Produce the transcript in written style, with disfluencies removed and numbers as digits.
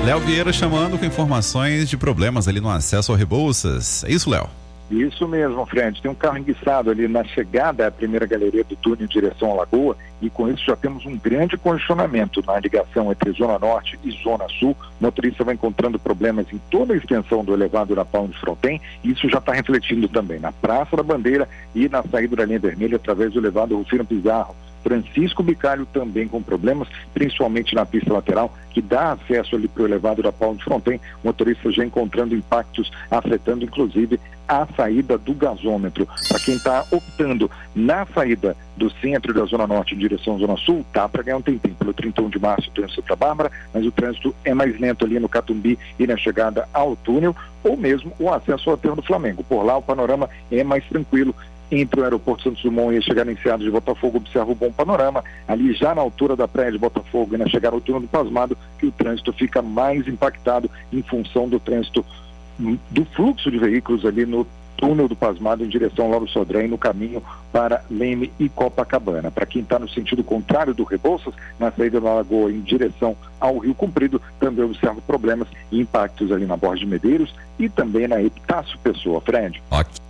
Léo Vieira chamando com informações de problemas ali no acesso ao Rebouças. É isso, Léo? Isso mesmo, Fred. Tem um carro enguiçado ali na chegada à primeira galeria do túnel em direção à Lagoa, e com isso já temos um grande congestionamento na ligação entre Zona Norte e Zona Sul. O motorista vai encontrando problemas em toda a extensão do elevado da Palma de Fronten, e isso já está refletindo também na Praça da Bandeira e na saída da linha vermelha através do elevado Rufino Pizarro. Francisco Bicalho também com problemas, principalmente na pista lateral, que dá acesso ali para o elevado da Palma de Fronten. Motoristas já encontrando impactos, afetando inclusive a saída do gasômetro. Para quem está optando na saída do centro da Zona Norte em direção à Zona Sul, dá para ganhar um tempinho. Pelo 31 de março, o trânsito para Bárbara, mas o trânsito é mais lento ali no Catumbi e na chegada ao túnel, ou mesmo o acesso ao aterro do Flamengo. Por lá, o panorama é mais tranquilo. Entre o aeroporto Santos Dumont e a chegada em Enseados de Botafogo, observa o bom panorama. Ali já na altura da praia de Botafogo e na chegada ao túnel do Pasmado, que o trânsito fica mais impactado em função do trânsito, do fluxo de veículos ali no túnel do Pasmado em direção ao Lauro Sodré e no caminho para Leme e Copacabana. Para quem está no sentido contrário do Rebouças, na saída da Lagoa em direção ao Rio Comprido, também observa problemas e impactos ali na Borges de Medeiros e também na Epitácio Pessoa. Fred. Ok.